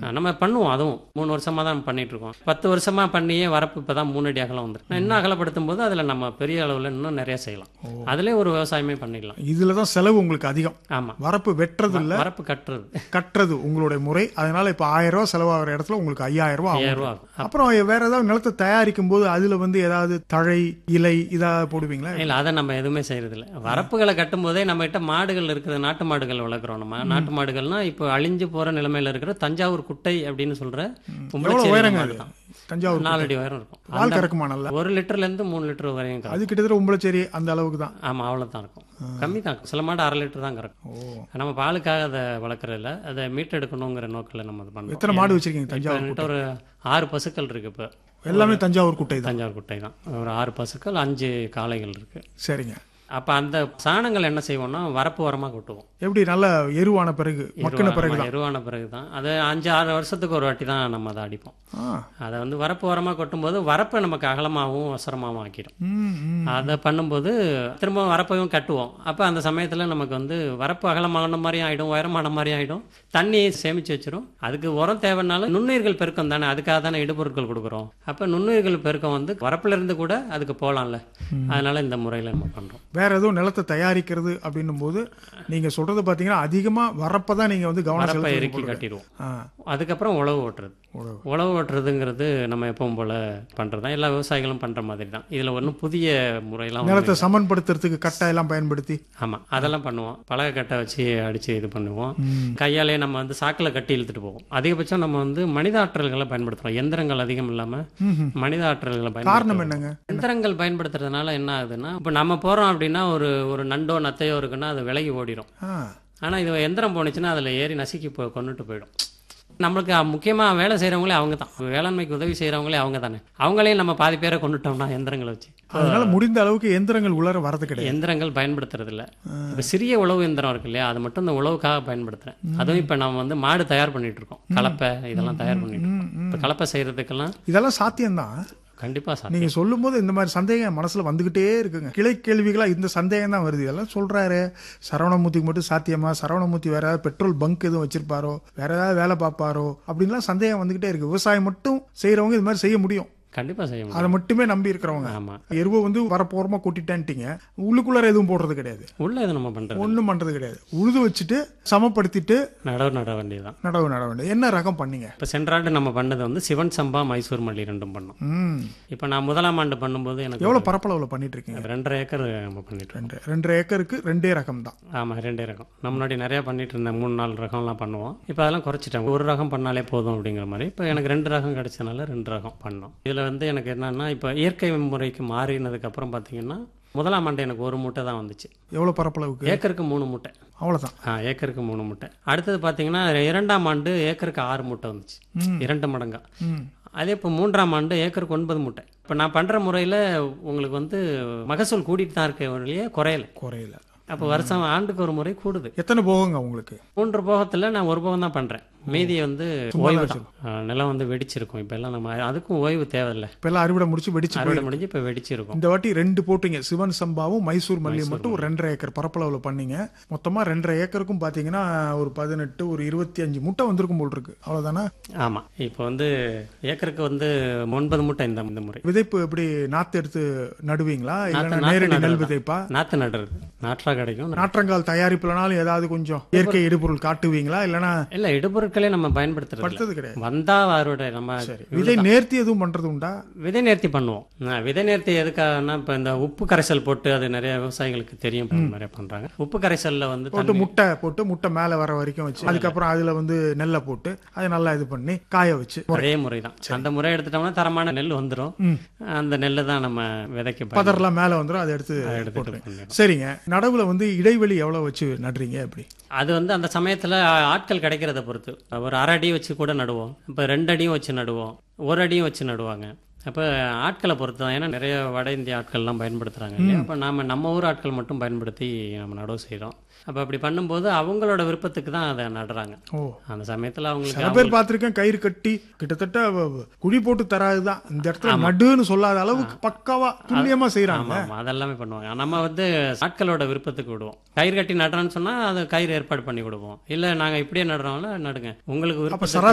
நம்ம பண்ணுவோம். அதுவும் 3 வருஷமா தான் பண்ணிட்டு இருக்கோம். 10 வருஷமா பண்ணியே வரப்பு இப்பதான் 3 அடி அகலம் வந்துருக்கு. இன்னும் அகலப்படுத்தும் போது அதுல நம்ம பெரிய அளவுல இன்னும் நிறைய செய்யலாம். அதுலயே ஒரு விவசாயமே பண்ணிடலாம். இதுலதான் செலவு உங்களுக்கு அதிகம். ஆமா, வரப்பு வெட்டுறது இல்ல, வரப்பு கட்டுறது உங்களுடைய முறை. அதனால இப்ப 1000 ரூபாய் செலவாகிற இடத்துல உங்களுக்கு 5000 ரூபாய் 5000 ரூபா ஆகும். அப்புறம் வேற ஏதாவது நிலத்தை தயாரிக்கும் போது அதுல ஏதாவது தழை இலை இதா போடுவீங்களா? இல்ல, அதை நம்ம எதுவுமே செய்யறது இல்ல. வரப்புகளை கட்டும் போதே நம்ம கிட்ட மாடுகள் இருக்குது, நாட்டு மாடுகள் வளர்க்குறோம். நம்ம நாட்டு மாடுகள்னா இப்போ அழிஞ்சு போற நிலைமையில இருக்கிற தஞ்சாவூர் குட்டை அப்படின்னு சொல்ற உயரங்க அது? தஞ்சாவூர் 4 அடி உயரம் இருக்கும். பால் கறக்குமா நல்லா? 1 லிட்டர்ல இருந்து 3 லிட்டர் வரையும் கறக்கும். அது கிட்டத்தட்ட உம்பளச்சேரி அந்த அளவுக்கு தான். ஆமா, அவ்வளவுதான் இருக்கும். கம்மி தான். சில மாடு 1/2 லிட்டர் தான் கறக்கும். நம்ம பாலுக்காக அதை வளர்க்கறது இல்ல, அதை மீட் எடுக்கணுங்கிற நோக்கில் நம்ம அது பண்றோம். எத்தனை மாடு வச்சிருக்கீங்க தஞ்சாவூர்? ஒரு 6 பசுக்கள் இருக்கு. இப்போ எல்லாமே தஞ்சாவூர் குட்டை தான். தஞ்சாவூர் குட்டை தான். ஒரு 6 பசுக்கள், 5 காளைகள் இருக்கு. சரிங்க. அப்ப அந்த சாணங்கள் என்ன செய்வோம்னா வரப்பு ஓரமா கொட்டுவோம். எப்படி நல்ல எருவான பிறகு, மக்கின பிறகு தான்? எருவான பிறகு தான். அது 5-6 வருஷத்துக்கு ஒரு வாட்டி தான் நம்ம அதை அடிப்போம். அதை வரப்பு ஓரமா கொட்டும் போது வரப்பை நமக்கு அகலமாகவும் அவசரமாகவும் ஆக்கிடும். அதை பண்ணும்போது திரும்ப வரப்பையும் கட்டுவோம். அப்ப அந்த சமயத்துல நமக்கு வரப்பு அகலமான மாதிரி ஆயிடும், உயரமான மாதிரி ஆயிடும். தண்ணியை சேமிச்சு வச்சிரும். அதுக்கு உரம் தேவைன்னாலும் நுண்ணுயிர்கள் பெருக்கம் தானே, அதுக்காக தானே இடுபொருட்கள் கொடுக்குறோம். அப்ப நுண்ணுயிர்கள் பெருக்கம் வரப்புல இருந்து கூட அதுக்கு போகலாம்ல. அதனால இந்த முறையில நம்ம பண்றோம். வேற எதுவும் நிலத்தை தயாரிக்கிறது அப்படின்னும் போது நீங்க சொல்றது பாத்தீங்கன்னா அதிகமா வரப்பதான் நீங்க கவனம் இறுக்கி கட்டிடுவோம். அதுக்கப்புறம் உழவு ஓட்டுறது. உழவு ஓட்டுறதுங்கிறது நம்ம எப்பவும் போல பண்றதுதான், எல்லா விவசாயிகளும் பண்ற மாதிரி தான். இதுல ஒன்றும் புதிய முறையெல்லாம் நிலத்தை சமன்படுத்துறதுக்கு கட்டை எல்லாம் பயன்படுத்தி, ஆமா, அதெல்லாம் பண்ணுவோம். பலகை கட்டை வச்சு அடிச்சு இது பண்ணுவோம். கையாலே நம்ம சாக்குல கட்டி இழுத்துட்டு போவோம். அதிகபட்சம் நம்ம மனித ஆற்றல்களை பயன்படுத்துறோம். எந்திரங்கள் அதிகம் இல்லாம மனித ஆற்றல்களை காரணம் என்னங்க? எந்திரங்கள் பயன்படுத்துறதுனால என்ன ஆகுதுன்னா, இப்ப நம்ம போறோம் அப்படின்னா ஒரு நண்டோ நத்தையோ இருக்குன்னா அது விலகி ஓடிடும். ஆனா இது எந்திரம் போனுச்சுன்னா அதுல ஏறி நசுக்கி கொண்டுட்டு போயிடும். நம்மளுக்கு முக்கியமா வேலை செய்யறவங்களே அவங்க தான். வேளாண்மைக்கு உதவி செய்யறவங்களே அவங்க தானே. அவங்களையும் நம்ம பாதி பேரை கொண்டுட்டோம்னா எந்திரங்களை வச்சு. அதனால முடிந்த அளவுக்கு எந்திரங்கள் உலர வரது கிடையாது. எந்திரங்கள் பயன்படுத்துறது இல்ல. இப்ப சிறிய உழவு எந்திரம் இருக்கு இல்லையா, அது மட்டும் இந்த உழவுக்காக பயன்படுத்துறேன். அதுவும் இப்ப நம்ம மாடு தயார் பண்ணிட்டு இருக்கோம். கலப்பை இதெல்லாம் தயார் பண்ணிட்டு இருக்கோம். இப்ப கலப்பை செய்யறதுக்கெல்லாம் இதெல்லாம் சாத்தியம்தான். கண்டிப்பா சார். நீங்க சொல்லும் போது இந்த மாதிரி சந்தேகம் மனசுல வந்துகிட்டே இருக்குங்க. கிளை கேள்விகளா இந்த சந்தேகம் தான் வருது. இதெல்லாம் சொல்றாரு, சரவணமூர்த்திக்கு மட்டும் சாத்தியமா? சரவணமூர்த்தி வேற பெட்ரோல் பங்க் எதுவும் வச்சிருப்பாரோ, வேற ஏதாவது வேலை பார்ப்பாரோ அப்படின்லாம் சந்தேகம் வந்துகிட்டே இருக்கு. விவசாயம் மட்டும் செய்யறவங்க இது மாதிரி செய்ய முடியும். கண்டிப்பா செய்ய முடியும். அதை மட்டுமே நம்பி இருக்கிறவங்க. ஆமா, எருவை வரப்போரமா கொட்டிட்டான்ட்டீங்க, உள்ளுக்குள்ளார எதுவும் போடுறது கிடையாது. உள்ள எதுவும் நம்ம பண்றது ஒண்ணும் பண்றது கிடையாது. உழுது வச்சுட்டு சமப்படுத்திட்டு நட வேண்டியதுதான். நடவு வேண்டியது. என்ன ரகம் பண்ணீங்க? இப்ப சென்றாண்டு நம்ம பண்ணது சிவன் சம்பா மைசூர் மல்லி ரெண்டும் பண்ணோம். இப்ப நான் முதலாம் ஆண்டு பண்ணும்போது எனக்கு எவ்வளவு பரப்பளவுல பண்ணிட்டு இருக்கீங்க? 2.5 ஏக்கர் நம்ம பண்ணிட்டு. 2.5 ஏக்கருக்கு 2 ரகம் தான்? ஆமா, 2 ரகம். நம்ம முன்னாடி நிறைய பண்ணிட்டு இருந்தேன். 3-4 ரகம்லாம் பண்ணுவோம். இப்ப அதெல்லாம் குறைச்சிட்டேன். ஒரு ரகம் பண்ணாலே போதும் அப்படிங்கிற மாதிரி. இப்ப எனக்கு 2 ரகம் கிடைச்சனால 2 ரகம் பண்ணோம். இதுல எனக்கு என்னன்னா, இப்ப இயற்கை முறைக்கு மாறினதுக்கு அப்புறம் பாத்தீங்கன்னா முதலாம் ஆண்டு எனக்கு 1 மூட்டை தான் வந்துச்சு. எவ்வளவு பரப்பளவுக்கு? ஏக்கருக்கு 3 மூட்டை. அவ்வளவுதான். ஏக்கருக்கு 3 மூட்டை. அடுத்தது பாத்தீங்கன்னா 2ஆம் ஆண்டு ஏக்கருக்கு 6 மூட்டை வந்துச்சு. 2 மடங்கா. அதே இப்போ 3ஆம் ஆண்டு ஏக்கருக்கு 9 மூட்டை. இப்போ நான் பண்ற முறையில உங்களுக்கு மகசூல் கூட்டிட்டு தான் இருக்க ஒழிய குறையல. அப்போ வருஷம் ஆண்டுக்கு ஒரு முறை கூடுது. எத்தனை போகங்க உங்களுக்கு? 3 போகத்துல நான் 1 போகம் தான் பண்றேன். மீதியை ஓய்வு தான். நிலம் வெடிச்சிருக்கும். இப்ப எல்லாம் நம்ம அதுக்கும் ஓய்வு தேவையில்லை. இப்ப எல்லாம் அறுவடை முடிஞ்சு இப்ப வெடிச்சிருக்கும். இந்த வாட்டி 2 போட்டீங்க. சிவன் சம்பாவும் மைசூர் மல்லியும் மட்டும் ஒரு 2.5 ஏக்கர் பரப்பளவுல பண்ணீங்க. மொத்தமா 2.5 ஏக்கருக்கும் பாத்தீங்கன்னா ஒரு 18 ஒரு 25 மூட்டை வந்திருக்கும் போல் இருக்கு. அவ்வளவுதானா? ஆமா. இப்போ ஏக்கருக்கு 9 மூட்டை இந்த முறை. விதைப்பு எப்படி நாத்து எடுத்து நடுவீங்களா இல்ல நேரடி நெல் விதைப்பா? நாத்து நடுறது. நாற்றா கிடைக்கும். நாற்றங்கால் தயாரிப்புலனாலும் ஏதாவது கொஞ்சம் இயற்கை இடுபொருள் காட்டுவீங்களா? இல்ல இடுபொருட்களே நம்ம பயன்படுத்துறது கிடையாது. வந்தா அவருடைய நம்ம விதை நேர்த்தி எதுவும் பண்றது உண்டா? விதை நேர்த்தி பண்ணுவோம். விதை நேர்த்தி எதுக்காகனா, இப்ப இந்த உப்பு கரைசல் போட்டு அது நிறைய விவசாயிகளுக்கு தெரியும், நிறைய பண்றாங்க. உப்பு கரைசல்ல முட்டை மேல வர வரைக்கும் வச்சு அதுக்கப்புறம் அதுல நெல்லை போட்டு அதை நல்லா இது பண்ணி காய வச்சு ஒரே முறைதான். அந்த முறை எடுத்துட்டோம்னா தரமான நெல் வந்துடும். அந்த நெல்லை தான் நம்ம விதைக்க பதறலாம் மேல வந்துடும். அதை எடுத்து சரிங்க. நடவுல இடைவெளி எவ்வளவு வச்சு நடுறீங்க? எப்படி அது அந்த சமயத்துல ஆட்கள் கிடைக்கிறத பொறுத்து ஒரு 1/2 அடி வச்சு கூட நடுவோம். இப்ப 2 அடியும் வச்சு நடுவோம், 1 அடியும் வச்சு நடுவாங்க. அப்ப ஆட்களை பொறுத்து தான். ஏன்னா நிறைய வட இந்திய ஆட்கள்லாம் பயன்படுத்துறாங்க இல்லையா. அப்ப நம்ம ஊர் ஆட்கள் மட்டும் பயன்படுத்தி நம்ம நடவு செய்யறோம். அப்ப அப்படி பண்ணும்போது அவங்களோட விருப்பத்துக்கு தான் அதை நடுறாங்க. அந்த சமயத்துல அவங்களுக்கு பேர் பார்த்திருக்கேன், கயிறு கட்டி கிட்டத்தட்ட குழி போட்டு தராதுதான் இந்த இடத்துல நடுன்னு சொல்லாத அளவுக்கு பக்காவா துல்லியமா செய்யறாங்க. அதெல்லாமே பண்ணுவாங்க. நம்ம ஆட்களோட விருப்பத்துக்கு விடுவோம். கயிறு கட்டி நடுறோம்னு சொன்னா அது கயிறு ஏற்பாடு பண்ணி விடுவோம். இல்ல நாங்க இப்படியே நடுறோம்ல நடுங்க உங்களுக்கு.